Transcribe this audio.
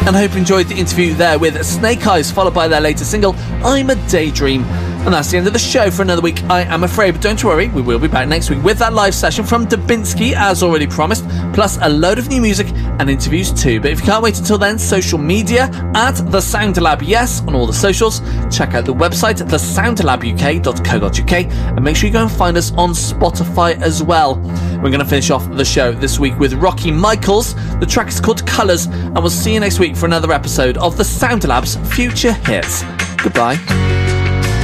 And I hope you enjoyed the interview there with Snake Eyes, followed by their latest single, I'm a Daydream. And that's the end of the show for another week, I am afraid. But don't worry, we will be back next week with that live session from Dubinsky, as already promised, plus a load of new music and interviews too. But if you can't wait until then, social media at The Sound Lab, yes, on all the socials. Check out the website, thesoundlabuk.co.uk, and make sure you go and find us on Spotify as well. We're going to finish off the show this week with Rocky Michaels. The track is called Colours, and we'll see you next week for another episode of The Sound Lab's Future Hits. Goodbye.